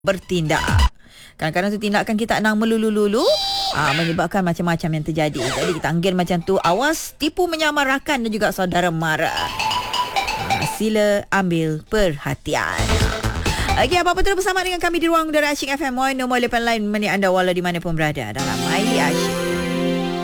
bertindak. Kadang-kadang tu tindakan kita nak melulu-lulu menyebabkan macam-macam yang terjadi. Jadi kita anggil macam tu, awas tipu menyamar rakan dan juga saudara mara. Sila ambil perhatian. Okey, apa-apa terus bersama dengan kami di ruang udara Asyik FM. Nombor 8 line menemani anda walau di mana pun berada dalam My Asyik.